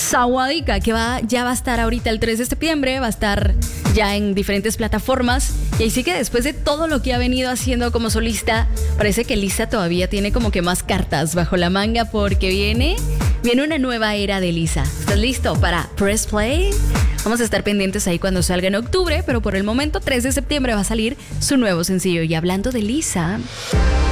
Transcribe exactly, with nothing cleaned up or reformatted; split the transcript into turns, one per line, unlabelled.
Sawadika, que va, ya va a estar ahorita el tres de septiembre, va a estar ya en diferentes plataformas. Y ahí sí que después de todo lo que ha venido haciendo como solista, parece que Lisa todavía tiene como que más cartas bajo la manga porque viene, viene una nueva era de Lisa. ¿Estás listo para Press Play? Vamos a estar pendientes ahí cuando salga en octubre, pero por el momento tres de septiembre va a salir su nuevo sencillo. Y hablando de Lisa...